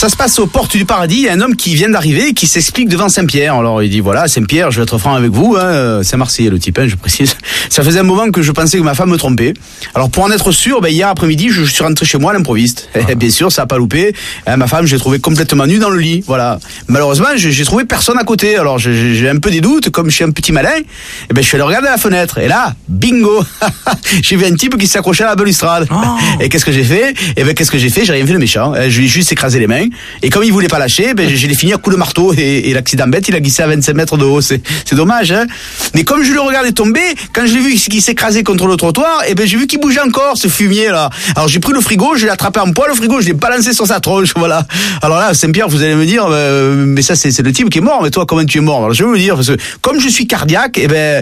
ça se passe aux portes du paradis. Il y a un homme qui vient d'arriver et qui s'explique devant Saint-Pierre. Alors il dit voilà, Saint-Pierre, je vais être franc avec vous, hein, c'est Marseillais le type, hein, je précise. Ça faisait un moment que je pensais que ma femme me trompait. Alors pour en être sûr, hier après-midi, je suis rentré chez moi à l'improviste. Bien sûr, ça a pas loupé. Ma femme, je l'ai trouvée complètement nue dans le lit. Voilà. Malheureusement, j'ai trouvé personne à côté. Alors j'ai un peu des doutes, comme je suis un petit malin. Je suis allé regarder à la fenêtre. Et là, bingo, j'ai vu un type qui s'accrochait à la balustrade. Et qu'est-ce que j'ai fait ? J'ai rien fait le méchant. Je lui ai juste écrasé les mains. Et comme il voulait pas lâcher, je l'ai fini à coup de marteau. Et l'accident bête, il a glissé à 25 mètres de haut. C'est dommage, hein. Mais comme je le regardais tomber, quand je l'ai vu qu'il s'écrasait contre le trottoir, j'ai vu qu'il bougeait encore, ce fumier là. Alors j'ai pris le frigo, je l'ai attrapé en poids, le frigo, je l'ai balancé sur sa tronche, voilà. Alors là, Saint-Pierre, vous allez me dire, mais ça c'est le type qui est mort. Mais toi, comment tu es mort ? Alors je vais vous le dire, parce que comme je suis cardiaque,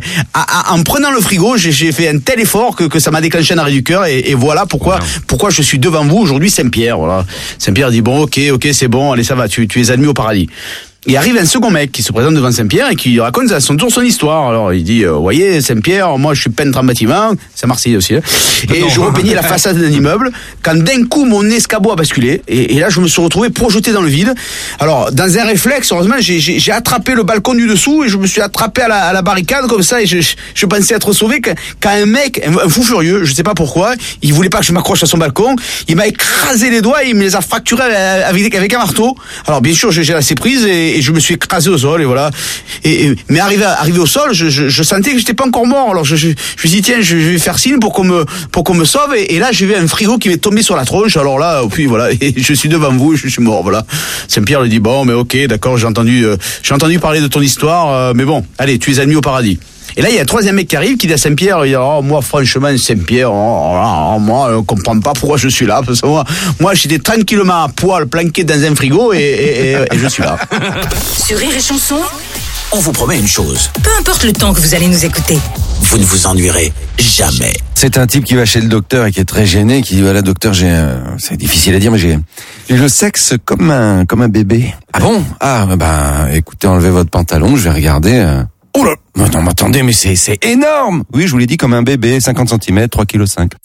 en prenant le frigo, j'ai fait un tel effort que ça m'a déclenché un arrêt du cœur. Et voilà pourquoi je suis devant vous aujourd'hui, Saint-Pierre. Voilà. Saint-Pierre dit bon, ok, c'est bon, allez, ça va, tu es admis au paradis. Et arrive un second mec qui se présente devant Saint-Pierre et qui raconte à son tour son histoire. Alors il dit, voyez Saint-Pierre, moi je suis peintre en bâtiment, c'est Marseillais aussi, hein, et je repeignais la façade d'un immeuble, quand d'un coup mon escabeau a basculé, et là je me suis retrouvé projeté dans le vide. Alors dans un réflexe, heureusement, j'ai attrapé le balcon du dessous, et je me suis attrapé à la barricade comme ça, et je pensais être sauvé quand un mec, un fou furieux, je sais pas pourquoi, il voulait pas que je m'accroche à son balcon, il m'a écrasé les doigts, et il me les a fracturés avec un marteau. Alors bien sûr, j'ai laissé prise, et je me suis écrasé au sol, et voilà. Mais arrivé au sol, je sentais que j'étais pas encore mort. Alors je me suis dit tiens, je vais faire signe pour qu'on me sauve. Et là j'ai vu un frigo qui m'est tombé sur la tronche. Alors là, puis voilà, et je suis devant vous, je suis mort. Voilà. Saint-Pierre lui dit bon, mais ok, d'accord, j'ai entendu parler de ton histoire, mais bon, allez, tu es admis au paradis. Et là, il y a un troisième mec qui arrive, qui dit à Saint-Pierre, il dit, moi, franchement, Saint-Pierre, moi, je comprends pas pourquoi je suis là, parce que moi, j'étais tranquillement à poil, planqué dans un frigo, et je suis là. Sur Rire et Chanson, on vous promet une chose. Peu importe le temps que vous allez nous écouter, vous ne vous ennuierez jamais. C'est un type qui va chez le docteur et qui est très gêné, qui dit, voilà, docteur, c'est difficile à dire, mais j'ai le sexe comme un bébé. Ah bon? Écoutez, enlevez votre pantalon, je vais regarder, oh là, non, mais attendez, mais c'est énorme. Oui, je vous l'ai dit, comme un bébé, 50 cm, 3,5 kg.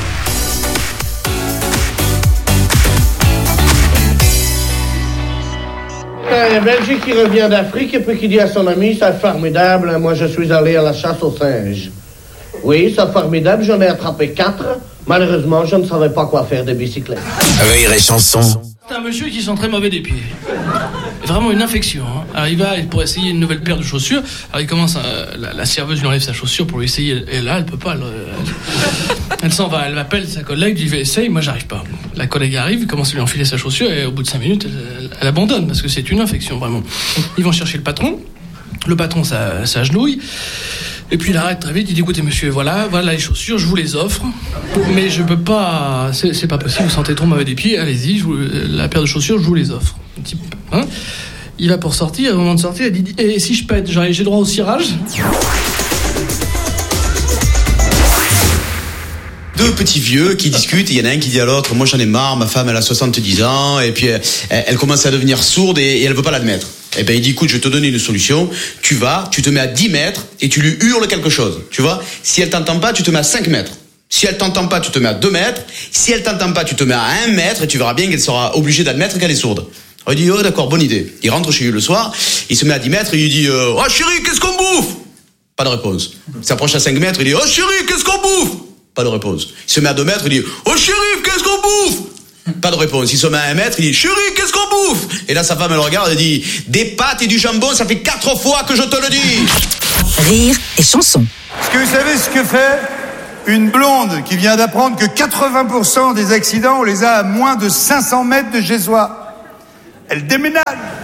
Un Belge qui revient d'Afrique et puis qui dit à son ami, c'est formidable, moi je suis allé à la chasse aux singes. Oui, c'est formidable, j'en ai attrapé 4. Malheureusement, je ne savais pas quoi faire des bicyclettes. Rire et Chanson. C'est un monsieur qui sent très mauvais des pieds. Vraiment une infection. Hein. Alors il va pour essayer une nouvelle paire de chaussures. Alors il commence, la serveuse lui enlève sa chaussure pour lui essayer. Et là, elle peut pas. Elle s'en va, elle appelle sa collègue, lui dit essaye, moi j'arrive pas. La collègue arrive, il commence à lui enfiler sa chaussure et au bout de 5 minutes, elle abandonne parce que c'est une infection vraiment. Ils vont chercher le patron. Le patron s'agenouille. Et puis il arrête très vite, il dit écoutez monsieur, voilà les chaussures, je vous les offre, mais je peux pas, c'est pas possible, vous sentez trop mauvais des pieds, allez-y, la paire de chaussures, je vous les offre. Hein, il va pour sortir, au moment de sortir, il dit et si je pète, j'ai droit au cirage? Deux petits vieux qui discutent, et il y en a un qui dit à l'autre, moi j'en ai marre, ma femme elle a 70 ans, et puis elle commence à devenir sourde et elle veut pas l'admettre. Et ben il dit écoute, je vais te donner une solution, tu te mets à 10 mètres et tu lui hurles quelque chose, tu vois. Si elle t'entend pas, tu te mets à 5 mètres. Si elle t'entend pas, tu te mets à 2 mètres. Si elle t'entend pas, tu te mets à 1 mètre et tu verras bien qu'elle sera obligée d'admettre qu'elle est sourde. Alors il dit oh d'accord, bonne idée. Il rentre chez lui le soir, il se met à 10 mètres et il dit oh chérie, qu'est-ce qu'on bouffe? Pas de réponse. Il s'approche à 5 mètres, il dit oh chérie, qu'est-ce qu'on bouffe? Pas de réponse. Il se met à 2 mètres, il dit oh chérie, qu'est-ce qu'on bouffe? Pas de réponse. Il se met à 1 mètre, il dit chérie, qu'est-ce qu'on bouffe? Et là sa femme elle le regarde et dit des pâtes et du jambon, ça fait 4 fois que je te le dis. Rire et Chanson. Est-ce que vous savez ce que fait une blonde qui vient d'apprendre que 80% des accidents on les a à moins de 500 mètres de chez soi? Elle déménage.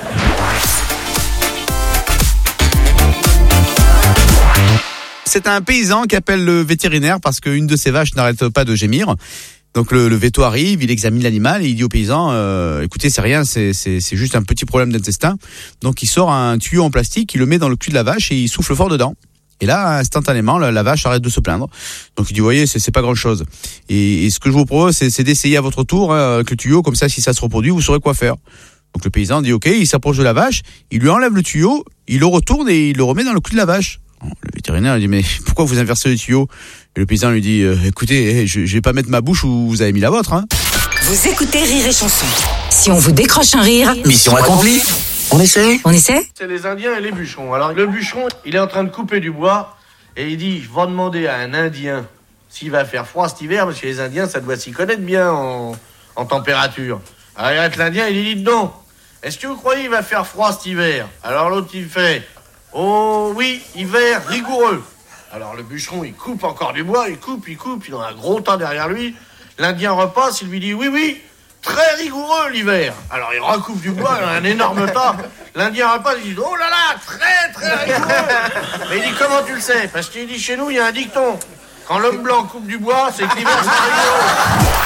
C'est un paysan qui appelle le vétérinaire parce qu'une de ses vaches n'arrête pas de gémir. Donc le véto arrive, il examine l'animal et il dit au paysan écoutez, c'est rien, c'est juste un petit problème d'intestin. Donc il sort un tuyau en plastique, il le met dans le cul de la vache et il souffle fort dedans. Et là, instantanément, la vache arrête de se plaindre. Donc il dit, vous voyez, c'est pas grand chose. Et ce que je vous propose, c'est d'essayer à votre tour avec le tuyau, comme ça, si ça se reproduit, vous saurez quoi faire. Donc le paysan dit, ok, il s'approche de la vache, il lui enlève le tuyau, il le retourne et il le remet dans le cul de la vache. Le vétérinaire dit, mais pourquoi vous inversez le tuyau? Et le paysan lui dit, écoutez, je vais pas mettre ma bouche où vous avez mis la vôtre, hein. Vous écoutez Rire et Chanson. Si on vous décroche un rire, Mission accomplie. On essaie? on essaie? C'est les Indiens et les bûcherons. Alors le bûcheron, il est en train de couper du bois et il dit, je vais demander à un Indien s'il va faire froid cet hiver, parce que les Indiens, ça doit s'y connaître bien en température. Alors il arrête l'Indien, il dit non. Est-ce que vous croyez qu'il va faire froid cet hiver? Alors l'autre il fait, oh oui, hiver rigoureux. Alors le bûcheron, il coupe encore du bois, il coupe, il a un gros tas derrière lui. L'Indien repasse, il lui dit oui, très rigoureux l'hiver. Alors il recoupe du bois, il a un énorme tas. L'Indien repasse, il dit oh là là, très rigoureux. Mais il dit comment tu le sais? Parce qu'il dit chez nous, il y a un dicton. Quand l'homme blanc coupe du bois, c'est que l'hiver sera rigoureux.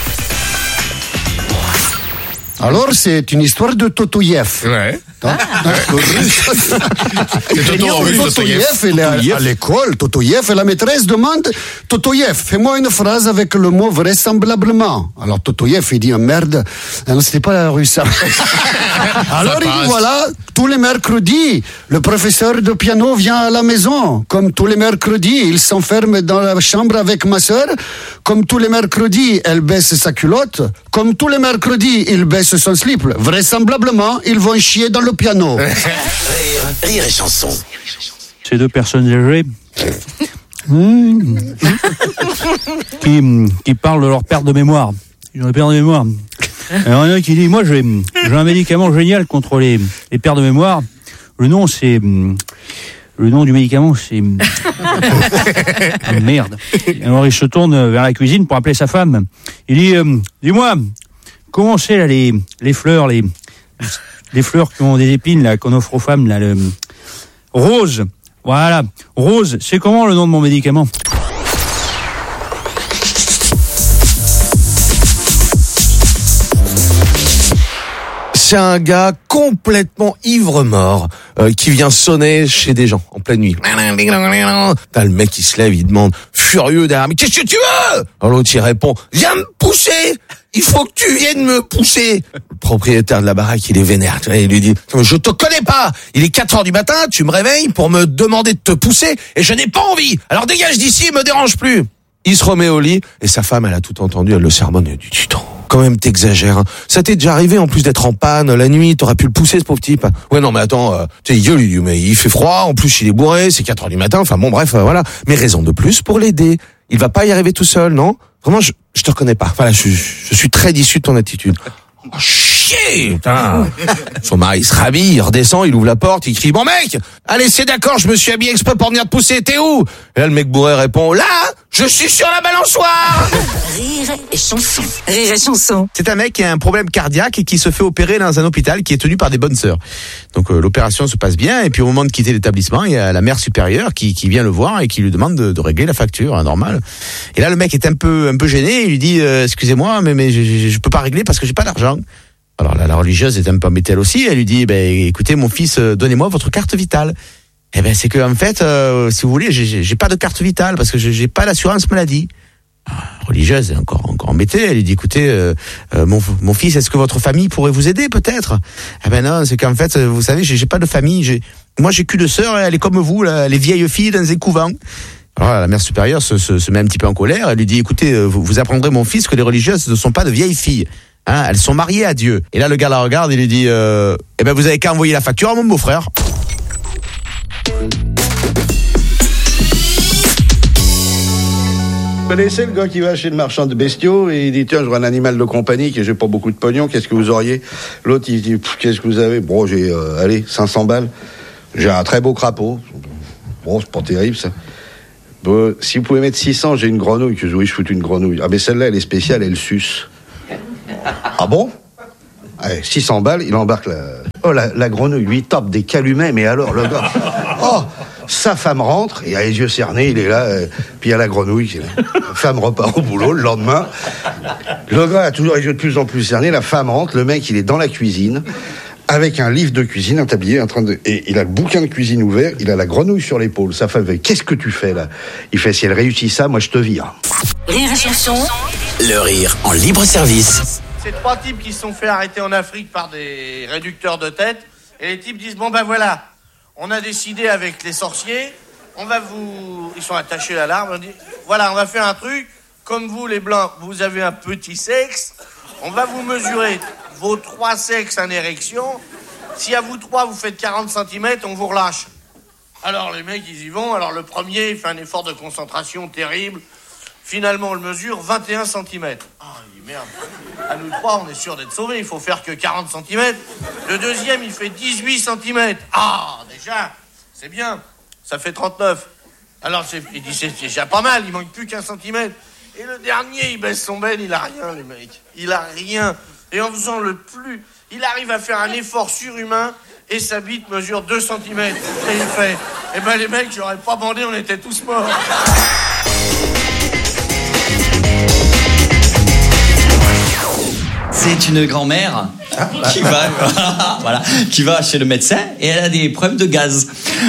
Alors, c'est une histoire de Totoyev. Ouais. Totoyev, elle est à l'école. Totoyev, et la maîtresse demande Totoyev, fais-moi une phrase avec le mot vraisemblablement. Alors, Totoyev, il dit merde. Non, c'était pas la russe. Alors, il dit voilà, tous les mercredis, le professeur de piano vient à la maison. Comme tous les mercredis, il s'enferme dans la chambre avec ma sœur. Comme tous les mercredis, elle baisse sa culotte. Comme tous les mercredis, il baisse son slip. Vraisemblablement, ils vont chier dans le piano. Rire et chanson. Ces deux personnes âgées qui parlent de leur perte de mémoire. Ils ont une perte de mémoire. Alors, il y en a qui dit, moi j'ai un médicament génial contre les pertes de mémoire. Le nom du médicament, c'est... Merde. Alors il se tourne vers la cuisine pour appeler sa femme. Il dit, dis-moi, comment c'est là les fleurs, les fleurs qui ont des épines là qu'on offre aux femmes là, Rose. Voilà, Rose. C'est comment le nom de mon médicament? C'est un gars complètement ivre-mort qui vient sonner chez des gens en pleine nuit. T'as le mec qui se lève, il demande, furieux derrière, mais qu'est-ce que tu veux? Alors l'autre il répond, viens me pousser, il faut que tu viennes me pousser. Le propriétaire de la baraque, il est vénère, tu vois, il lui dit, je te connais pas, il est 4h du matin, tu me réveilles pour me demander de te pousser et je n'ai pas envie, alors dégage d'ici, me dérange plus. Il se remet au lit et sa femme, elle a tout entendu, elle le sermonne, elle dit, putain, quand même t'exagères, hein. Ça t'est déjà arrivé en plus d'être en panne la nuit, t'aurais pu le pousser ce pauvre type. Ouais non mais attends, tu sais, il gueule, il dit mais il fait froid, en plus il est bourré, c'est 4h du matin, enfin bon bref, voilà. Mais raison de plus pour l'aider. Il va pas y arriver tout seul, non? Vraiment, je te reconnais pas. Voilà, je suis très déçu de ton attitude. Oh, chier, putain. Son mari se ravit, il redescend, il ouvre la porte, il crie, bon mec, allez c'est d'accord, je me suis habillé exprès pour venir te pousser, t'es où? Et là le mec bourré répond, là, je suis sur la balançoire. Rire et chanson. Rire et chanson. C'est un mec qui a un problème cardiaque et qui se fait opérer dans un hôpital qui est tenu par des bonnes sœurs. Donc l'opération se passe bien et puis au moment de quitter l'établissement, il y a la mère supérieure qui vient le voir et qui lui demande de régler la facture, hein, normal. Et là le mec est un peu gêné, il lui dit excusez-moi mais je peux pas régler parce que j'ai pas d'argent. Alors la religieuse est un peu embêtée elle aussi, elle lui dit écoutez mon fils, donnez-moi votre carte vitale. Eh ben c'est que en fait si vous voulez j'ai pas de carte vitale parce que j'ai pas l'assurance maladie. Religieuse est encore embêtée, elle lui dit écoutez mon fils, est-ce que votre famille pourrait vous aider peut-être? Eh ben non, c'est qu'en fait vous savez j'ai pas de famille, moi j'ai qu'une sœur, elle est comme vous là, les vieilles filles dans un couvent. Alors la mère supérieure se met un petit peu en colère, elle lui dit écoutez vous apprendrez mon fils que les religieuses ne sont pas de vieilles filles. Hein, elles sont mariées à Dieu. Et là le gars la regarde et lui dit eh ben vous avez qu'à envoyer la facture à mon beau-frère. Vous connaissez le gars qui va chez le marchand de bestiaux et il dit tiens, j'aurais un animal de compagnie que j'ai pas beaucoup de pognon, qu'est-ce que vous auriez? L'autre il dit qu'est-ce que vous avez? Bon, j'ai 500 balles. J'ai un très beau crapaud. Bon, c'est pas terrible ça. Bon, si vous pouvez mettre 600, j'ai une grenouille. Que oui, je foute une grenouille. Ah mais celle-là elle est spéciale, elle suce. Ah bon? Allez, 600 balles, il embarque la grenouille, lui tape des calumets, mais alors le gars, oh, sa femme rentre, il a les yeux cernés, il est là, puis il y a la grenouille, la femme repart au boulot, le lendemain, le gars a toujours les yeux de plus en plus cernés, la femme rentre, le mec il est dans la cuisine, avec un livre de cuisine, un tablier, et il a le bouquin de cuisine ouvert, il a la grenouille sur l'épaule, sa femme fait, qu'est-ce que tu fais là? Il fait, si elle réussit ça, moi je te vire. Rire et chanson. Le rire en libre service. C'est 3 types qui se sont fait arrêter en Afrique par des réducteurs de tête. Et les types disent, bon ben voilà, on a décidé avec les sorciers, ils sont attachés à l'arbre, on dit, voilà, on va faire un truc, comme vous les blancs, vous avez un petit sexe, On va vous mesurer vos 3 sexes en érection. Si à vous 3, vous faites 40 cm, on vous relâche. Alors les mecs, ils y vont. Alors le premier, il fait un effort de concentration terrible. Finalement, on le mesure 21 cm. Ah, il dit merde. À nous 3, on est sûr d'être sauvés. Il faut faire que 40 cm. Le deuxième, il fait 18 cm. Ah, déjà, c'est bien. Ça fait 39. Alors, il dit, c'est déjà pas mal. Il manque plus qu'un centimètre. Et le dernier, il baisse son ben. Il a rien, les mecs. Il a rien. Et en faisant le plus, il arrive à faire un effort surhumain. Et sa bite mesure 2 cm. Et il fait, eh ben les mecs, j'aurais pas bandé, on était tous morts. C'est une grand-mère qui va chez le médecin et elle a des problèmes de gaz.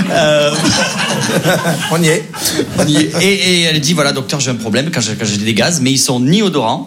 On y est. Et elle dit, voilà, docteur, j'ai un problème quand j'ai des gaz, mais ils sont ni odorants,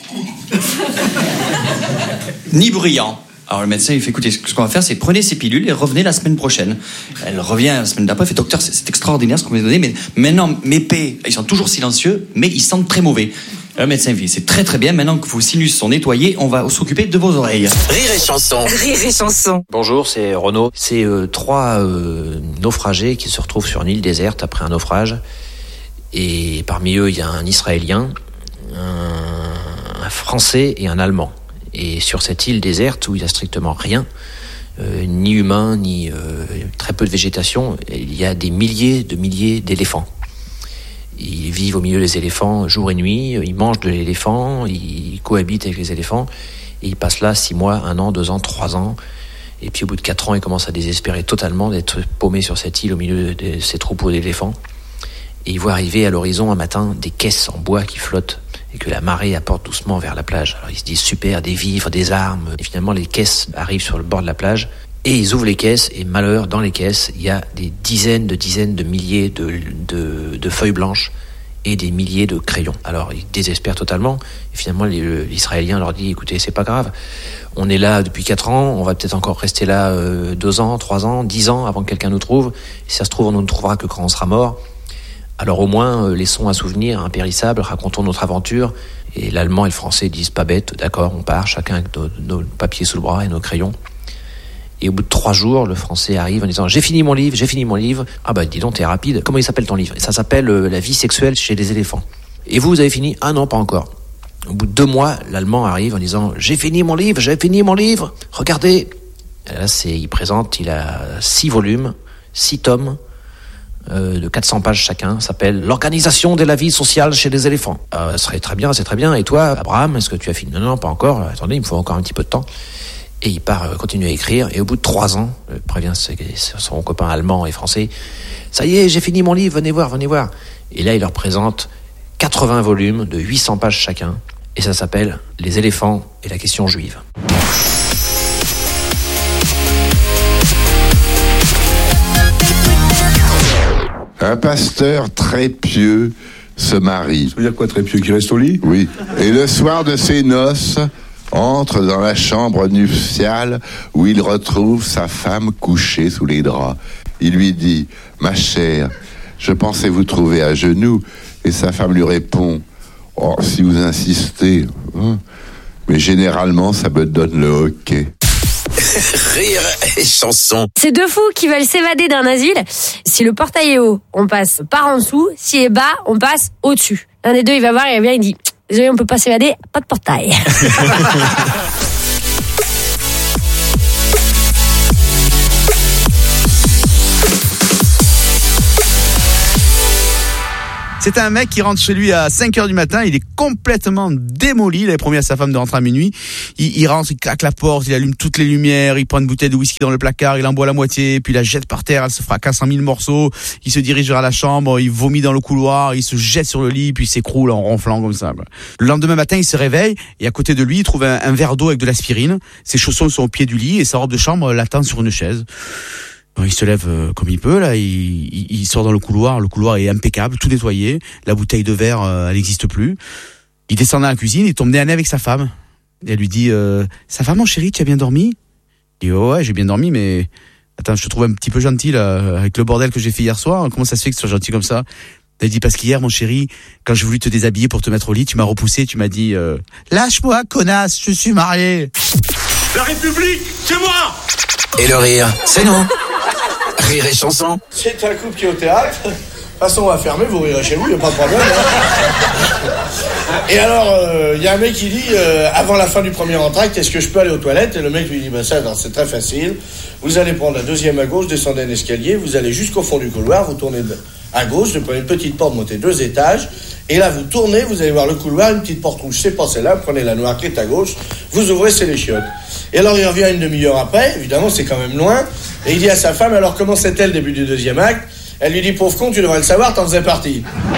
ni bruyants. Alors le médecin il fait, écoutez, ce qu'on va faire, c'est prenez ces pilules et revenez la semaine prochaine. Elle revient la semaine d'après, elle fait, docteur, c'est extraordinaire ce qu'on m'a donné, mais maintenant mes P, ils sont toujours silencieux, mais ils sentent très mauvais. Le médecin dit, c'est très très bien, maintenant que vos sinus sont nettoyés, on va s'occuper de vos oreilles. Rire et chanson. Rire et chanson. Bonjour, c'est Renaud. C'est 3 naufragés qui se retrouvent sur une île déserte après un naufrage. Et parmi eux, il y a un Israélien, un Français et un Allemand. Et sur cette île déserte où il n'y a strictement rien, ni humain, ni très peu de végétation, il y a des milliers d'éléphants. Ils vivent au milieu des éléphants jour et nuit, ils mangent de l'éléphant, ils cohabitent avec les éléphants, et ils passent là 6 mois, 1 an, 2 ans, 3 ans. Et puis au bout de 4 ans, ils commencent à désespérer totalement d'être paumés sur cette île au milieu de ces troupeaux d'éléphants. Et ils voient arriver à l'horizon un matin des caisses en bois qui flottent et que la marée apporte doucement vers la plage. Alors ils se disent super, des vivres, des armes. Et finalement les caisses arrivent sur le bord de la plage et ils ouvrent les caisses et malheur, dans les caisses, il y a des dizaines de milliers de feuilles blanches et des milliers de crayons. Alors ils désespèrent totalement et finalement l'Israélien leur dit, écoutez, c'est pas grave, on est là depuis 4 ans, on va peut-être encore rester là 2 ans, 3 ans, 10 ans avant que quelqu'un nous trouve. Et si ça se trouve, on ne nous trouvera que quand on sera mort. Alors au moins, laissons un souvenir impérissable, racontons notre aventure. Et l'Allemand et le Français disent, pas bête, d'accord, on part, chacun avec nos papiers sous le bras et nos crayons. Et au bout de 3 jours, le Français arrive en disant, j'ai fini mon livre. Ah bah dis donc, t'es rapide. Comment il s'appelle ton livre? Ça s'appelle La vie sexuelle chez les éléphants. Et vous avez fini? Ah non, pas encore. Au bout de 2 mois, l'Allemand arrive en disant, j'ai fini mon livre, regardez. Et là, il a 6 volumes, 6 tomes, de 400 pages chacun, s'appelle L'organisation de la vie sociale chez les éléphants. C'est très bien. Et toi, Abraham, est-ce que tu as fini? Non, pas encore. Attendez, il me faut encore un petit peu de temps. Et il part continuer à écrire. Et au bout de 3 ans, il prévient son copain allemand et français. Ça y est, j'ai fini mon livre, venez voir. Et là, il leur présente 80 volumes de 800 pages chacun. Et ça s'appelle Les éléphants et la question juive. Un pasteur très pieux se marie. Ça veut dire quoi, très pieux, qui reste au lit? Oui. Et le soir de ses noces, entre dans la chambre nuptiale où il retrouve sa femme couchée sous les draps. Il lui dit, ma chère, je pensais vous trouver à genoux. Et sa femme lui répond, oh, si vous insistez, mais généralement ça me donne le hoquet. Rire et chanson. C'est 2 fous qui veulent s'évader d'un asile. Si le portail est haut, on passe par en dessous. S'il est bas, on passe au-dessus. L'un des deux, il va voir, il revient, il dit, désolé, on peut pas s'évader, pas de portail. C'est un mec qui rentre chez lui à 5h du matin, il est complètement démoli, il avait promis à sa femme de rentrer à minuit. Il rentre, il claque la porte, il allume toutes les lumières, il prend une bouteille de whisky dans le placard, il en boit la moitié, puis il la jette par terre, elle se fracasse en 1000 morceaux, il se dirige vers la chambre, il vomit dans le couloir, il se jette sur le lit, puis il s'écroule en ronflant comme ça. Le lendemain matin, il se réveille, et à côté de lui, il trouve un verre d'eau avec de l'aspirine, ses chaussons sont au pied du lit, et sa robe de chambre l'attend sur une chaise. Il se lève comme il peut, là, il sort dans le couloir est impeccable, tout nettoyé, la bouteille de verre, elle n'existe plus. Il descend dans la cuisine, il tombe nez à nez avec sa femme. Et elle lui dit, ça va mon chéri, tu as bien dormi? Il dit, oh ouais, j'ai bien dormi, mais attends, je te trouve un petit peu gentil, là, avec le bordel que j'ai fait hier soir, comment ça se fait que tu sois gentil comme ça? Elle dit parce qu'hier, mon chéri, quand j'ai voulu te déshabiller pour te mettre au lit, tu m'as repoussé, tu m'as dit lâche-moi, connasse, je suis marié. La République, c'est moi. Et le rire, c'est nous. Rire et chanson. C'est un couple qui est au théâtre. De toute façon, on va fermer, vous rirez chez vous, il n'y a pas de problème. Hein. Et alors, il y a un mec qui dit, avant la fin du premier entracte, est-ce que je peux aller aux toilettes? Et le mec lui dit, ça, c'est très facile. Vous allez prendre la deuxième à gauche, descendez un escalier, vous allez jusqu'au fond du couloir, vous tournez à gauche, vous prenez une petite porte, montez 2 étages, et là, vous tournez, vous allez voir le couloir, une petite porte rouge, c'est pas celle-là, prenez la noire qui est à gauche, vous ouvrez, c'est les chiottes. Et alors, il revient une demi-heure après, évidemment, c'est quand même loin, et il dit à sa femme, alors comment c'était le début du deuxième acte? Elle lui dit, pauvre con, tu devrais le savoir, t'en faisais partie.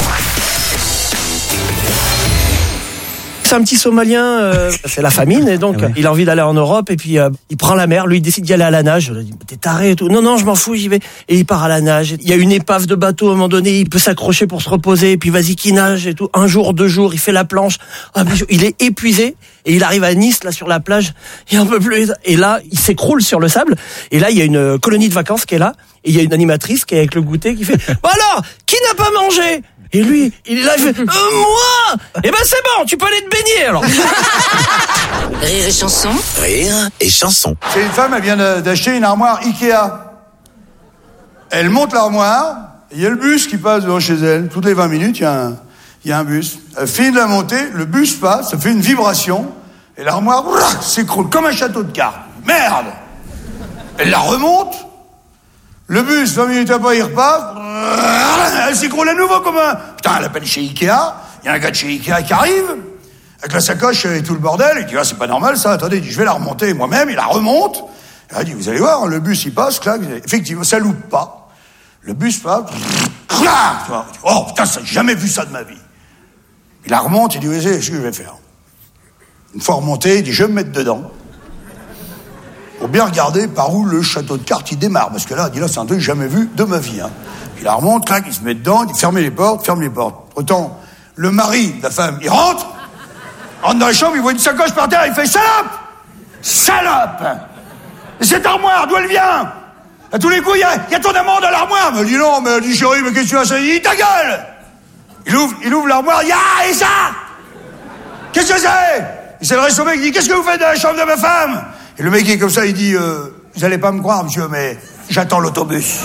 C'est un petit Somalien, c'est la famine, et donc il a envie d'aller en Europe, et puis il prend la mer, lui il décide d'y aller à la nage, il dit, t'es taré et tout, non, je m'en fous, j'y vais, et il part à la nage, il y a une épave de bateau, à un moment donné, il peut s'accrocher pour se reposer, et puis vas-y qu'il nage et tout, 1 jour, 2 jours, il fait la planche, il est épuisé, et il arrive à Nice, là, sur la plage, il en peut plus, et là, il s'écroule sur le sable, et là, il y a une colonie de vacances qui est là, et il y a une animatrice qui est avec le goûter, qui fait, bon alors, qui n'a pas mangé? Et lui, il est là, il fait moi. Eh ben c'est bon, tu peux aller te baigner alors. Rire et chanson. Rire et chanson. C'est une femme, elle vient d'acheter une armoire Ikea. Elle monte l'armoire, il y a le bus qui passe devant chez elle. Toutes les 20 minutes, il y a un bus. Elle finit de la monter, le bus passe, ça fait une vibration, et l'armoire s'écroule comme un château de cartes. Merde. Elle la remonte. Le bus, 20 minutes après, il repart. Elle s'écroule à nouveau comme un... Putain, elle appelle chez Ikea. Il y a un gars de chez Ikea qui arrive, avec la sacoche et tout le bordel. Il dit, c'est pas normal ça. Attendez, il dit, je vais la remonter moi-même. Il la remonte. Il dit, vous allez voir, le bus, il passe, clac. Effectivement, ça loupe pas. Le bus passe. Oh, putain, ça, j'ai jamais vu ça de ma vie. Il la remonte, il dit, oui, c'est ce que je vais faire. Une fois remonté, il dit, je vais me mettre dedans. Pour bien regarder par où le château de cartes il démarre, parce que là, il dit là, c'est un truc que j'ai jamais vu de ma vie. Hein. Il la remonte, clac, il se met dedans, il dit fermez les portes. Autant, le mari de la femme, il rentre dans la chambre, il voit une sacoche par terre, il fait salope. Et cette armoire, d'où elle vient? À tous les coups, il y a ton amant dans l'armoire. Elle dit non, mais elle dit chérie, mais qu'est-ce que tu as ça? Il dit ta gueule. Il ouvre l'armoire, et ça? Qu'est-ce que c'est? Il s'adresse au mec, il dit qu'est-ce que vous faites dans la chambre de ma femme? Et le mec est comme ça, il dit vous allez pas me croire, monsieur, mais j'attends l'autobus.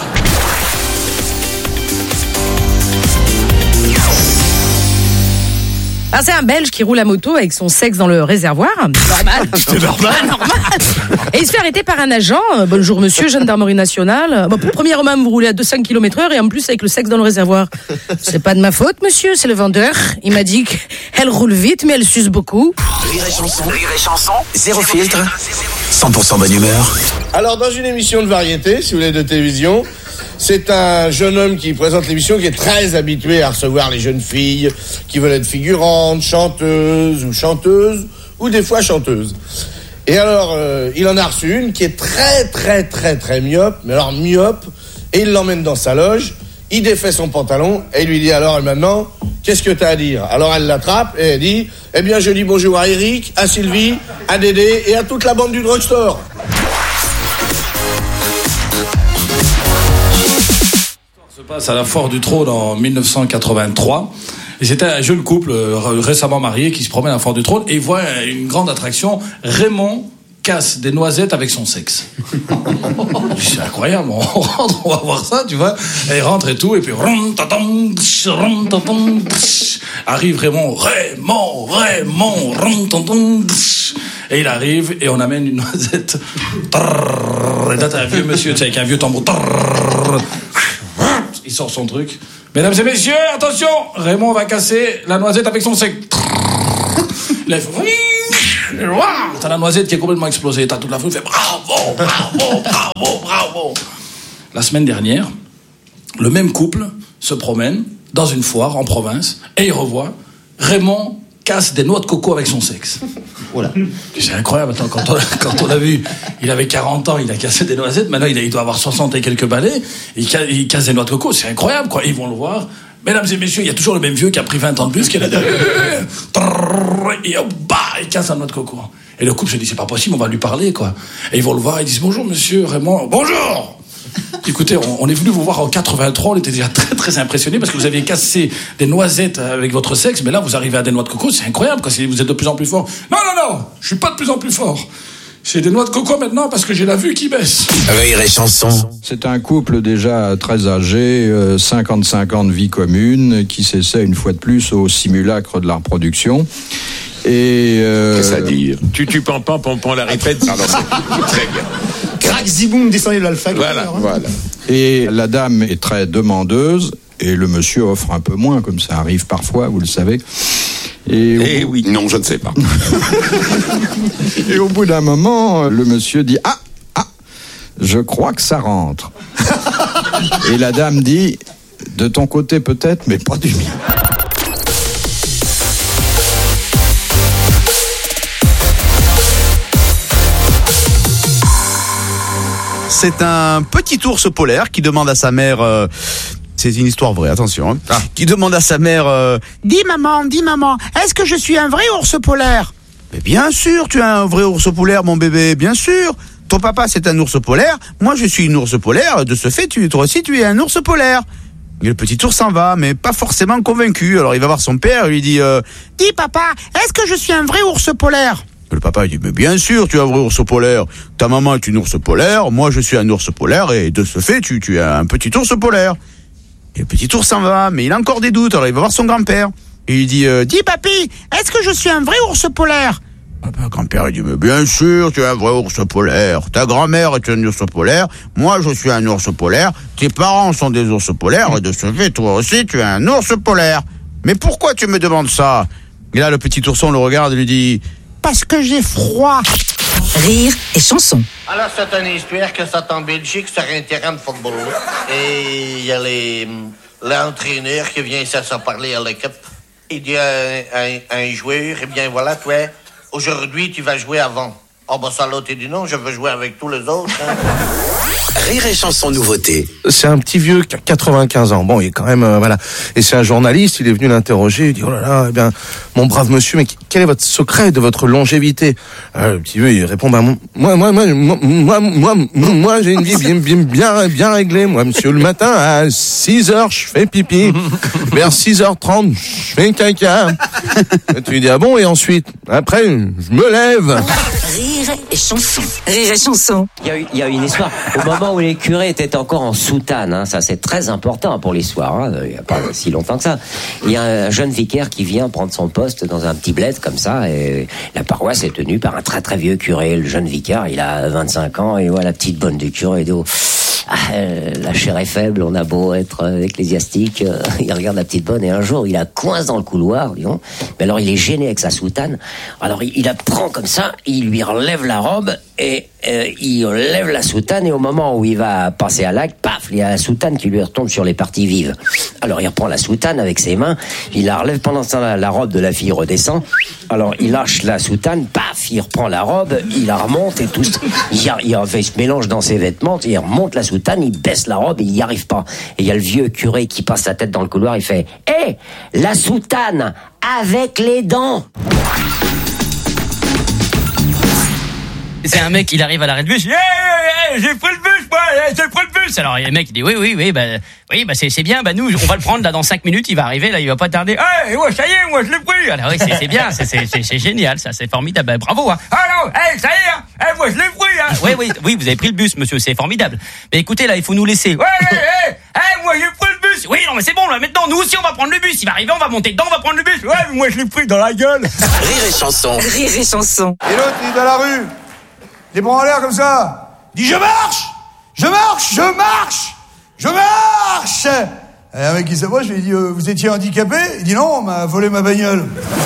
Ah, c'est un Belge qui roule à moto avec son sexe dans le réservoir. Normal. C'est normal. Et il se fait arrêter par un agent. Bonjour monsieur, gendarmerie nationale. Bon, premièrement, vous roulez à 200 km/h et en plus avec le sexe dans le réservoir. C'est pas de ma faute, monsieur, c'est le vendeur. Il m'a dit qu'elle roule vite, mais elle suce beaucoup. Rire et chanson. Zéro filtre. 100% bonne humeur. Alors, dans une émission de variété, si vous voulez, de télévision, c'est un jeune homme qui présente l'émission qui est très habitué à recevoir les jeunes filles qui veulent être figurantes, chanteuses ou des fois chanteuses. Et alors, il en a reçu une qui est très myope, mais alors myope, et il l'emmène dans sa loge, il défait son pantalon et il lui dit alors, et maintenant, qu'est-ce que t'as à dire? Alors elle l'attrape et elle dit, eh bien je dis bonjour à Eric, à Sylvie, à Dédé et à toute la bande du drugstore. Se passe à la Foire du Trône en 1983. Et c'était un jeune couple récemment marié qui se promène à la Foire du Trône et voit une grande attraction. Raymond casse des noisettes avec son sexe. C'est incroyable, on rentre, on va voir ça, tu vois. Et il rentre et tout, et puis arrive Raymond, et il arrive et on amène une noisette. Et là t'as un vieux monsieur, tu sais, avec un vieux tambour. Il sort son truc. Mesdames et messieurs, attention, Raymond va casser la noisette avec son sexe. Là, il fait... T'as la noisette qui est complètement explosée. T'as toute la foule qui fait bravo. La semaine dernière, le même couple se promène dans une foire en province et il revoit Raymond casse des noix de coco avec son sexe. Voilà. C'est incroyable. Attends, quand on l'a vu, il avait 40 ans, il a cassé des noisettes. Maintenant, il doit avoir 60 et quelques balais. Il casse des noix de coco. C'est incroyable, quoi. Ils vont le voir. Mesdames et messieurs, il y a toujours le même vieux qui a pris 20 ans de plus, qui est là derrière. Et il casse la noix de coco. Et le couple se dit, c'est pas possible, on va lui parler, quoi. Et ils vont le voir, ils disent, bonjour monsieur Raymond. Bonjour! Écoutez, on est venu vous voir en 83, on était déjà très très impressionnés parce que vous aviez cassé des noisettes avec votre sexe, mais là vous arrivez à des noix de coco, c'est incroyable, quoi. Vous êtes de plus en plus fort. Non, je suis pas de plus en plus fort. J'ai des noix de coco maintenant parce que j'ai la vue qui baisse. Rire et chanson. C'est un couple déjà très âgé, 55 ans de vie commune, qui s'essaie une fois de plus au simulacre de la reproduction. Et qu'est-ce à dire? Tu pampan, la répète. Pardon, très bien. Crac, ziboum, descendez de l'alpha. Voilà. Et la dame est très demandeuse, et le monsieur offre un peu moins, comme ça arrive parfois, vous le savez. Oui, non, je ne sais pas. Et au bout d'un moment, le monsieur dit « Ah, je crois que ça rentre. » Et la dame dit « De ton côté peut-être, mais pas du mien. » C'est un petit ours polaire qui demande à sa mère... c'est une histoire vraie, attention. Qui demande à sa mère... Dis maman, est-ce que je suis un vrai ours polaire? Mais bien sûr, tu es un vrai ours polaire, mon bébé, bien sûr. Ton papa, c'est un ours polaire. Moi, je suis une ours polaire. De ce fait, toi aussi, tu es un ours polaire. Et le petit ours s'en va, mais pas forcément convaincu. Alors, il va voir son père, il lui dit... Dis papa, est-ce que je suis un vrai ours polaire? Le papa il dit, mais bien sûr, tu es un vrai ours polaire. Ta maman est une ours polaire, moi je suis un ours polaire, et de ce fait, tu es un petit ours polaire. Et le petit ours s'en va, mais il a encore des doutes, alors il va voir son grand-père. Et il dit, dis papy, est-ce que je suis un vrai ours polaire? Le grand-père il dit, mais bien sûr, tu es un vrai ours polaire. Ta grand-mère est un ours polaire, moi je suis un ours polaire, tes parents sont des ours polaires, et de ce fait, toi aussi, tu es un ours polaire. Mais pourquoi tu me demandes ça? Et là, le petit ourson le regarde et lui dit... Parce que j'ai froid. Rire et chanson. Alors, c'est une histoire que c'est en Belgique sur un terrain de football. Et il y a l'entraîneur qui vient ici à parler à l'équipe. Il dit à un joueur, eh bien voilà, toi, aujourd'hui, tu vas jouer avant. Oh, bah ça, l'autre, il dit non, je veux jouer avec tous les autres. Hein. Rire et chanson nouveauté. C'est un petit vieux qui a 95 ans. Bon, il est quand même, voilà. Et c'est un journaliste, il est venu l'interroger, il dit, oh là là, eh bien, mon brave monsieur, mais quel est votre secret de votre longévité? Le petit vieux, il répond, bah, moi, j'ai une vie bien réglée. Moi, monsieur, le matin, à 6h, je fais pipi. Vers 6h30, je fais caca. Et tu lui dis, ah bon, et ensuite? Après, je me lève. Rire et chanson. Rire et chanson. Il y a une histoire. Au moment où les curés étaient encore en soutane, hein, ça c'est très important pour l'histoire, hein, il n'y a pas si longtemps que ça. Il y a un jeune vicaire qui vient prendre son poste dans un petit bled comme ça, et la paroisse est tenue par un très très vieux curé. Le jeune vicaire, il a 25 ans, et voit la petite bonne du curé, et dit, la chair est faible, on a beau être ecclésiastique, il regarde la petite bonne, et un jour il la coince dans le couloir, disons. Mais alors il est gêné avec sa soutane, alors il la prend comme ça, il lui relève la robe, et il lève la soutane, et au moment où il va passer à l'acte, paf, il y a la soutane qui lui retombe sur les parties vives. Alors il reprend la soutane avec ses mains, il la relève, pendant ce temps-là, la robe de la fille redescend, alors il lâche la soutane, paf, il reprend la robe, il la remonte, et tout, il se mélange dans ses vêtements, il remonte la soutane, il baisse la robe, et il n'y arrive pas. Et il y a le vieux curé qui passe sa tête dans le couloir, il fait, hé, la soutane, avec les dents! C'est un mec, il arrive à l'arrêt de bus, j'ai pris le bus, moi, j'ai pris le bus. Alors, le mec, il dit, oui, c'est bien, nous, on va le prendre, là, dans 5 minutes, il va arriver, là, il va pas tarder. Ouais, ça y est, moi, je l'ai pris. Alors, oui, c'est bien, c'est génial, ça, c'est formidable, bravo, hein. Alors, ça y est, moi, je l'ai pris, hein. Oui, vous avez pris le bus, monsieur, c'est formidable. Mais écoutez, là, il faut nous laisser. Moi, j'ai pris le bus. Oui, non, mais c'est bon, là, maintenant, nous aussi, on va prendre le bus. Il va arriver, on va monter dedans, on va prendre le bus. Ouais, moi, je l'ai pris dans la gueule. Rire et chanson. Rire et chanson. Et l'autre, il est dans la rue, les bras en l'air comme ça. Il dit, je marche. Et un mec qui s'approche, je lui dis, vous étiez handicapé? Il dit, non, on m'a volé ma bagnole.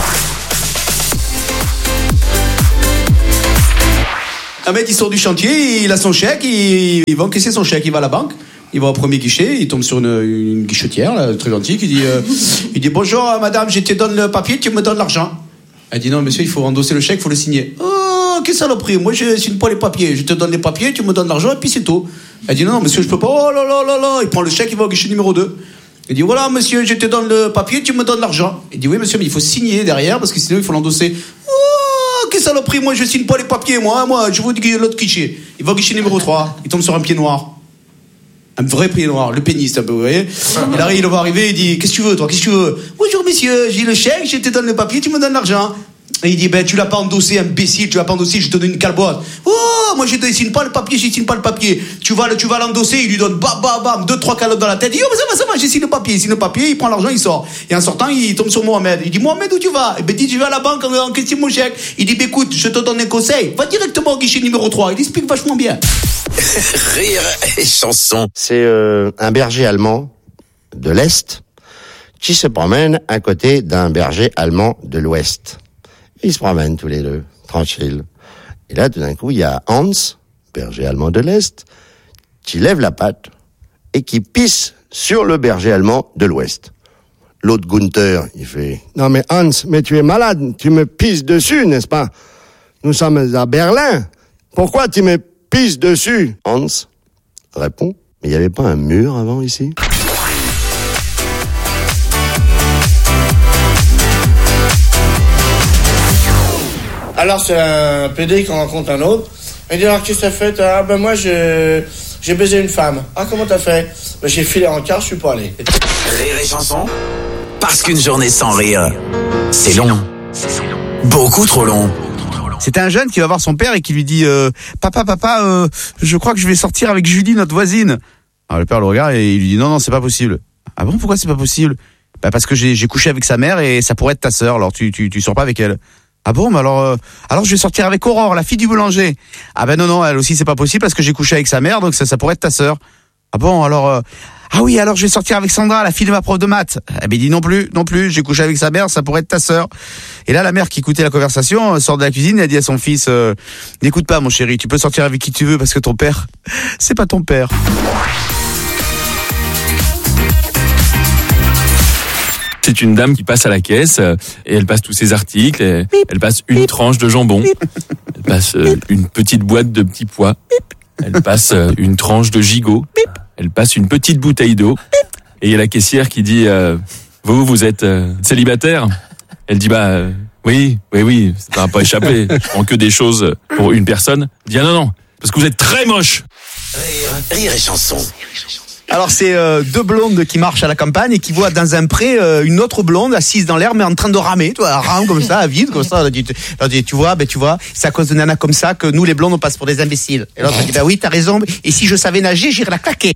Un mec, il sort du chantier, il a son chèque, il va encaisser son chèque, il va à la banque, il va au premier guichet, il tombe sur une guichetière, là, très gentille, qui dit, il dit, bonjour madame, je te donne le papier, tu me donnes l'argent. Elle dit, non monsieur, il faut endosser le chèque, il faut le signer. Oh, quelle saloperie, moi je signe pas les papiers, je te donne les papiers, tu me donnes l'argent, et puis c'est tout. Elle dit, non monsieur, je peux pas, oh là là là là, il prend le chèque, il va au guichet numéro 2. Il dit, voilà monsieur, je te donne le papier, tu me donnes l'argent. Il dit, oui monsieur, mais il faut signer derrière, parce que sinon il faut l'endosser. Oh, quelle saloperie, moi je signe pas les papiers, moi je vous dis l'autre guichet. Il va au guichet numéro 3, il tombe sur un pied noir. Un vrai pied noir, le péniste un peu, vous voyez. Il le voit arriver, il dit, qu'est-ce que tu veux, toi, qu'est-ce que tu veux? Bonjour, messieurs, j'ai le chèque, je te donne le papier, tu me donnes l'argent. Et il dit, ben, tu l'as pas endossé, imbécile, tu l'as pas endossé, je te donne une calboise. Oh, moi, je dessine pas le papier, je dessine pas le papier. Tu vas l'endosser, il lui donne, bam, bam, bam, 2-3 calottes dans la tête. Il dit, oh, ça va, j'essaye le papier, il prend l'argent, il sort. Et en sortant, il tombe sur Mohamed. Il dit, Mohamed, où tu vas? Et ben, il dit, je vais à la banque en question mon chèque. Il dit, ben, écoute, je te donne un conseil, va directement au guichet numéro 3. Il explique vachement bien. Rire et chanson. C'est un berger allemand de l'Est qui se promène à côté d'un berger allemand de l'Ouest. Ils se promènent tous les deux, tranquilles. Et là, tout d'un coup, il y a Hans, berger allemand de l'Est, qui lève la patte et qui pisse sur le berger allemand de l'Ouest. L'autre Gunther, il fait « Non mais Hans, mais tu es malade, tu me pisses dessus, n'est-ce pas? Nous sommes à Berlin. Pourquoi tu me pisses dessus ?» Hans répond « Mais il n'y avait pas un mur avant ici ?» Alors c'est un PD qui rencontre un autre. Il dit alors qu'est-ce que t'as fait? Ah ben moi j'ai baisé une femme. Ah comment t'as fait? Ben j'ai filé en quart, je suis pas allé. Rire et chanson. Parce qu'une journée sans rire, c'est long. Beaucoup trop long. C'était un jeune qui va voir son père et qui lui dit papa, je crois que je vais sortir avec Julie, notre voisine. Alors le père le regarde et il lui dit non, c'est pas possible. Ah bon, pourquoi c'est pas possible? Bah parce que j'ai couché avec sa mère et ça pourrait être ta sœur, alors tu sors pas avec elle. Ah bon, mais alors je vais sortir avec Aurore, la fille du boulanger. Ah ben non, elle aussi c'est pas possible parce que j'ai couché avec sa mère, donc ça pourrait être ta sœur. Ah bon, alors ah oui, alors je vais sortir avec Sandra, la fille de ma prof de maths. Eh ben il dit non plus, j'ai couché avec sa mère, ça pourrait être ta sœur. Et là la mère qui écoutait la conversation sort de la cuisine et a dit à son fils n'écoute pas mon chéri, tu peux sortir avec qui tu veux parce que ton père, c'est pas ton père. C'est une dame qui passe à la caisse et elle passe tous ses articles. Elle passe une tranche de jambon. Elle passe une petite boîte de petits pois. Elle passe une tranche de gigot. Elle passe une petite bouteille d'eau. Et il y a la caissière qui dit vous êtes célibataire? Elle dit oui, ça m'a pas échappé. Je prends que des choses pour une personne. Elle dit non, parce que vous êtes très moche. Rire et chanson. Alors c'est deux blondes qui marchent à la campagne et qui voient dans un pré une autre blonde assise dans l'air mais en train de ramer, tu vois, elle rame comme ça, à vide comme ça. Tu vois, c'est à cause de nana comme ça que nous les blondes on passe pour des imbéciles. Et l'autre dit oui t'as raison, et si je savais nager j'irais la claquer.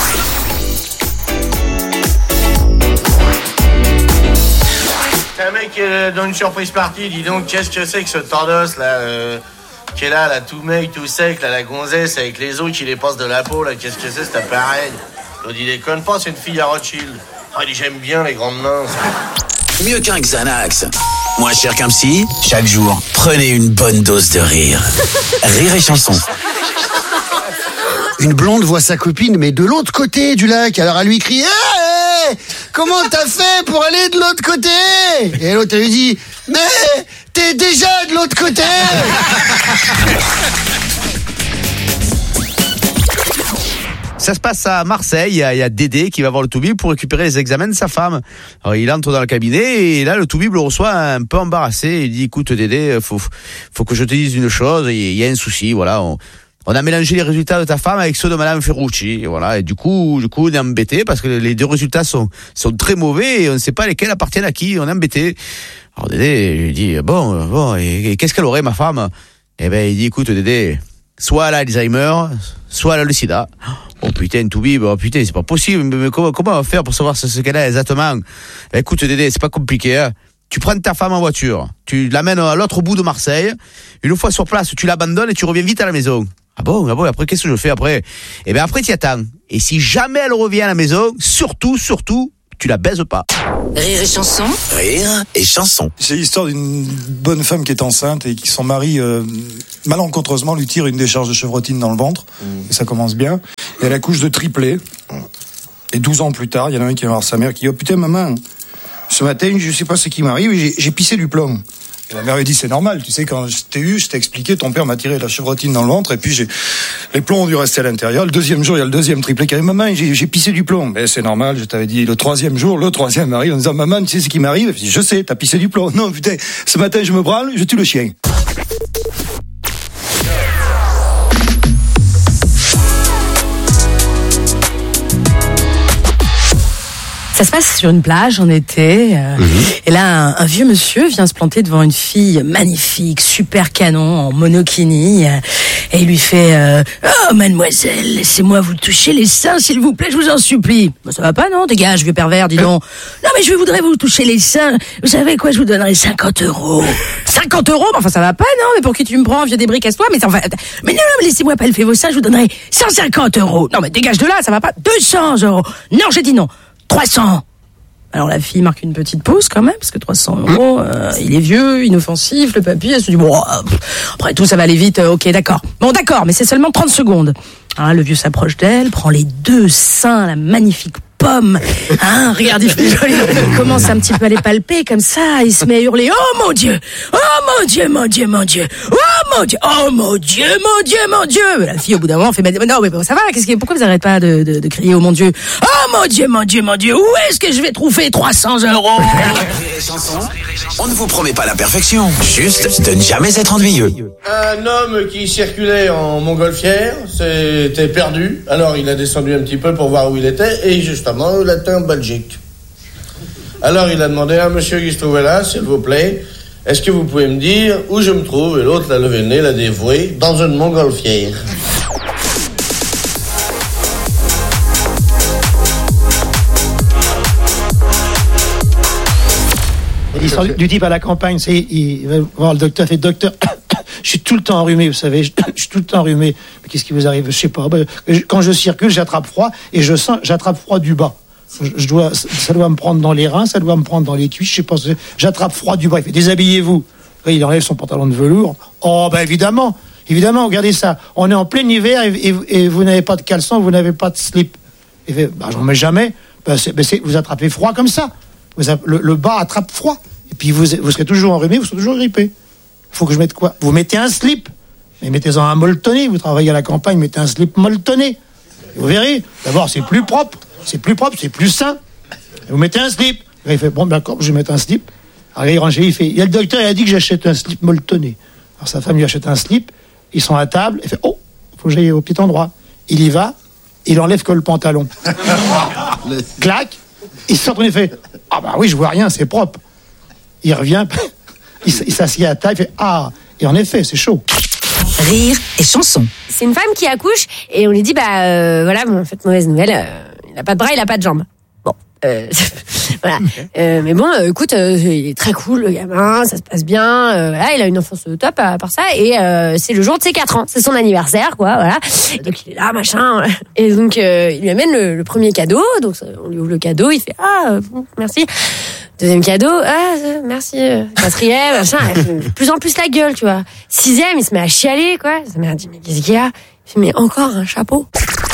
C'est un mec dans une surprise party, dis donc qu'est-ce que c'est que ce tordos là qui est là, tout mec, tout sec, là, la gonzesse avec les os qui les passent de la peau, là, qu'est-ce que c'est appareil? L'autre, il déconne pas, c'est une fille à Rothschild. Ah, il dit, j'aime bien les grandes mains. Mieux qu'un Xanax. Moins cher qu'un psy, chaque jour, prenez une bonne dose de rire. Rire et chanson. Une blonde voit sa copine, mais de l'autre côté du lac, alors elle lui crie hey, comment t'as fait pour aller de l'autre côté? Et l'autre, elle lui dit mais t'es déjà de l'autre côté. Ça se passe à Marseille, il y a Dédé qui va voir le toubib pour récupérer les examens de sa femme. Alors il entre dans le cabinet et là le toubib le reçoit un peu embarrassé. Il dit écoute Dédé, faut que je te dise une chose, il y a un souci, voilà. On a mélangé les résultats de ta femme avec ceux de Madame Ferrucci, voilà. Et du coup, on est embêté parce que les deux résultats sont très mauvais et on ne sait pas lesquels appartiennent à qui. On est embêté. Alors Dédé, lui dit bon, et qu'est-ce qu'elle aurait ma femme? Eh ben il dit écoute Dédé, soit elle a Alzheimer, soit elle a le sida. Oh putain, Toubib, c'est pas possible. Mais comment on va faire pour savoir ce qu'elle a exactement? Écoute Dédé, c'est pas compliqué, hein. Tu prends ta femme en voiture, tu l'amènes à l'autre bout de Marseille. Une fois sur place, tu l'abandonnes et tu reviens vite à la maison. Ah bon, après qu'est-ce que je fais après? Eh ben après tu attends. Et si jamais elle revient à la maison, surtout, tu la baises pas. Rire et chanson. Rire et chanson. C'est l'histoire d'une bonne femme qui est enceinte et qui son mari malencontreusement lui tire une décharge de chevrotine dans le ventre. Et ça commence bien. Et elle accouche de triplé. Et 12 ans plus tard, il y en a un qui va voir sa mère qui dit oh putain maman, ce matin je sais pas ce qui m'arrive, j'ai pissé du plomb. Et la mère lui dit c'est normal, tu sais quand je t'ai expliqué, ton père m'a tiré de la chevrotine dans le ventre et puis les plombs ont dû rester à l'intérieur. Le deuxième jour, il y a le deuxième triplé qui arrive, maman, j'ai pissé du plomb. Mais c'est normal, je t'avais dit. Le troisième jour, le troisième arrive en disant maman, tu sais ce qui m'arrive? Je dis, je sais, t'as pissé du plomb. Non putain, ce matin je me branle, je tue le chien. Ça se passe sur une plage en été. Et là, un vieux monsieur vient se planter devant une fille magnifique, super canon, en monokini. Et il lui fait oh, mademoiselle, laissez-moi vous toucher les seins, s'il vous plaît, je vous en supplie. Bah, ça va pas, non? Dégage, vieux pervers, dis donc. Non, mais je voudrais vous toucher les seins. Vous savez quoi, je vous donnerai 50 €. 50 €? Enfin, ça va pas, non? Mais pour qui tu me prends, vieux débris, casse-toi? Mais non, laissez-moi palper vos seins, je vous donnerai 150 €. Non, mais dégage de là, ça va pas. 200 €. Non, j'ai dit non. 300. Alors la fille marque une petite pause quand même, parce que 300 €, il est vieux, inoffensif, le papy, elle se dit, bon, après tout, ça va aller vite, ok, d'accord. Bon, d'accord, mais c'est seulement 30 secondes. Alors là, le vieux s'approche d'elle, prend les deux seins, la magnifique pomme, hein, regarde, il fait joli, il commence un petit peu à les palper, comme ça, il se met à hurler, oh mon Dieu, oh mon Dieu, mon Dieu, mon Dieu, oh mon Dieu, oh mon Dieu, mon Dieu, mon Dieu. La fille, au bout d'un moment, fait, non, mais ça va, pourquoi vous arrêtez pas de crier, oh mon Dieu, oh mon Dieu, mon Dieu, mon Dieu, où est-ce que je vais trouver 300 €? On ne vous promet pas la perfection, juste de ne jamais être ennuyeux. Un homme qui circulait en montgolfière s'était perdu, alors il a descendu un petit peu pour voir où il était, et justement, il était en Belgique. Alors il a demandé à un monsieur qui se trouvait là, s'il vous plaît, est-ce que vous pouvez me dire où je me trouve? Et l'autre l'a levé le nez, l'a dévoué, dans une montgolfière. L'histoire du type à la campagne, c'est il va voir le docteur, fait docteur, je suis tout le temps enrhumé, vous savez, je suis tout le temps enrhumé. Mais qu'est-ce qui vous arrive? Je sais pas. Quand je circule, j'attrape froid et j'attrape froid du bas. Ça doit me prendre dans les reins, ça doit me prendre dans les cuisses, je sais pas. J'attrape froid du bas. Il fait déshabillez-vous. Il enlève son pantalon de velours. Oh ben évidemment, regardez ça. On est en plein hiver et vous n'avez pas de caleçon, vous n'avez pas de slip. Il fait j'en mets jamais. Vous attrapez froid comme ça. Le bas attrape froid. Et puis vous serez toujours enrhumé, vous serez toujours grippé. Faut que je mette quoi? Vous mettez un slip. Mais mettez-en un molletonné. Vous travaillez à la campagne, mettez un slip molletonné. Et vous verrez. D'abord, c'est plus propre, c'est plus sain. Et vous mettez un slip. Et il fait bon, d'accord, je vais mettre un slip. Alors il range, il y a le docteur, il a dit que j'achète un slip molletonné. Alors sa femme lui achète un slip. Ils sont à table. Il fait oh, faut que j'aille au petit endroit. Il y va. Il enlève que le pantalon. Clac. Il sort, il fait ah bah oui, je vois rien, c'est propre. Il revient, il s'assied à table, il fait ah, et en effet, c'est chaud. Rire et chanson. C'est une femme qui accouche et on lui dit voilà, bon, en fait, mauvaise nouvelle, il a pas de bras, il a pas de jambes. Bon, voilà. Mais bon, écoute, il est très cool le gamin, ça se passe bien. Voilà, il a une enfance top à part ça et c'est le jour de ses 4 ans, c'est son anniversaire, quoi. Voilà. Donc il est là, machin. Et donc il lui amène le premier cadeau. Donc on lui ouvre le cadeau, il fait merci. Deuxième cadeau, merci. Quatrième, machin. Elle fait de plus en plus la gueule, tu vois. 6e, il se met à chialer, quoi. Sa mère dit mais qu'est-ce qu'il y a? Il fait mais encore un chapeau.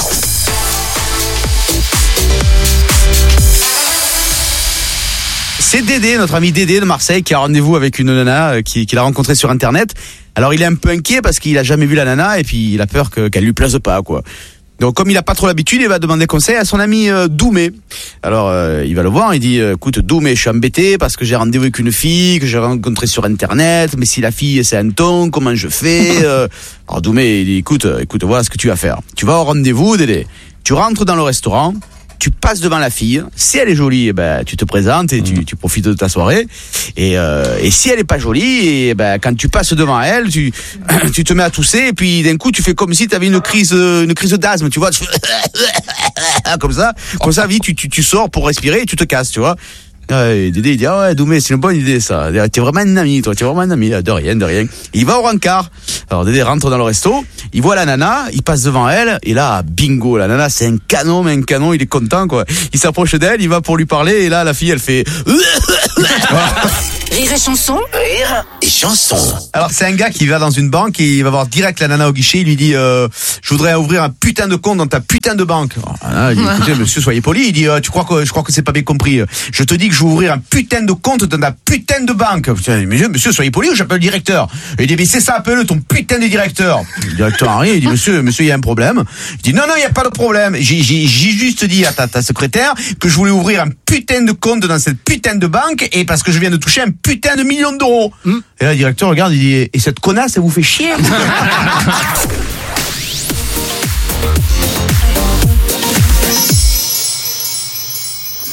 C'est Dédé, notre ami Dédé de Marseille, qui a rendez-vous avec une nana qu'il a rencontrée sur Internet. Alors il est un peu inquiet parce qu'il a jamais vu la nana et puis il a peur qu'elle lui plaise pas, quoi. Donc comme il a pas trop l'habitude, il va demander conseil à son ami Doumé. Alors il va le voir, il dit écoute Doumé, je suis embêté parce que j'ai rendez-vous avec une fille que j'ai rencontrée sur Internet, mais si la fille c'est un ton, comment je fais? Alors Doumé il dit écoute, voilà ce que tu vas faire. Tu vas au rendez-vous, Dédé. Tu rentres dans le restaurant. Tu passes devant la fille, si elle est jolie, tu te présentes et tu profites de ta soirée. Et si elle est pas jolie, quand tu passes devant elle, tu te mets à tousser et puis d'un coup tu fais comme si tu avais une crise d'asthme, tu vois, comme ça, vite tu sors pour respirer et tu te casses, tu vois. Et Dédé il dit ouais Doumé, c'est une bonne idée ça. T'es vraiment un ami, toi, de rien. Il va au rencard. Alors Dédé rentre dans le resto, il voit la nana, il passe devant elle et là bingo, la nana c'est un canon, il est content quoi. Il s'approche d'elle, il va pour lui parler et là la fille elle fait Rire et chanson. Rire et chanson. Alors c'est un gars qui va dans une banque et il va voir direct la nana au guichet, il lui dit je voudrais ouvrir un putain de compte dans ta putain de banque. Alors, il dit écoutez monsieur, soyez poli, il dit je crois que c'est pas bien compris. Je te dis que je vais ouvrir un putain de compte dans ta putain de banque. Monsieur soyez poli ou j'appelle le directeur. Il dit mais c'est ça, appelle-le ton putain de directeur. Le directeur arrive, il dit monsieur il y a un problème. Il dit non il y a pas de problème. J'ai juste dit à ta secrétaire que je voulais ouvrir un putain de compte dans cette putain de banque et parce que je viens de toucher un putain de million d'euros. Et là le directeur regarde, il dit et cette connasse elle vous fait chier.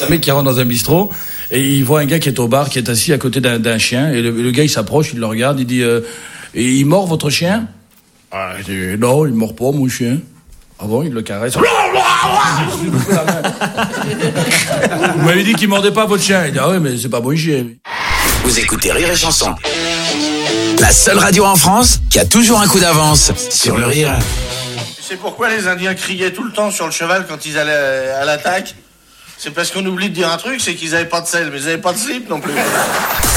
Un mec qui rentre dans un bistrot et il voit un gars qui est au bar, qui est assis à côté d'un chien, et le gars il s'approche, il le regarde, il dit et il mord votre chien? Ah, il dit non, il mord pas mon chien. Ah bon, il le caresse. Vous m'avez dit qu'il mordait pas votre chien. Il dit ah ouais, mais c'est pas mon chien. Vous écoutez Rire et Chanson, la seule radio en France qui a toujours un coup d'avance sur le rire. Tu sais pourquoi les Indiens criaient tout le temps sur le cheval quand ils allaient à l'attaque? C'est parce qu'on oublie de dire un truc, c'est qu'ils avaient pas de selle, mais ils avaient pas de slip non plus.